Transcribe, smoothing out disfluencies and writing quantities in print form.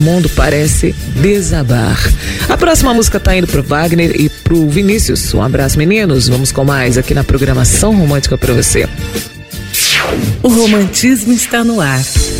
O mundo parece desabar. A próxima música tá indo pro Wagner e pro Vinícius. Um abraço, meninos. Vamos com mais aqui na programação romântica pra você. O romantismo está no ar.